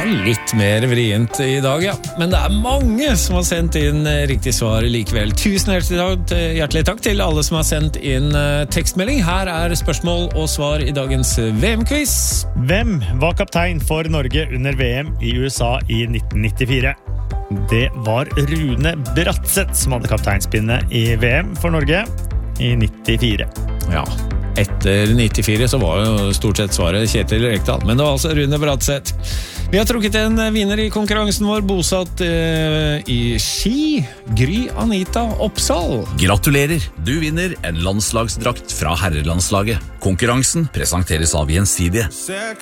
litt mer vrient I dag, ja. Men det mange som har sendt inn riktig svar likevel. Tusen hjertelig takk til alle som har sendt inn tekstmelding. Her spørsmål og svar I dagens VM-quiz. Hvem var kaptein for Norge under VM I USA I 1994? Det var Rune Bratseth som hadde kapteinspinnet I VM for Norge I 94. Ja, etter 94 så var jo stort sett svaret Kjetil Rekdal, men det var altså Rune Bratseth. Vi har trukket en vinner I konkurransen vår, bosatt I Ski, Gry Anita Oppsal. Gratulerer, du vinner en landslagsdrakt fra herrelandslaget. Konkurransen presenteres av Gjensidige.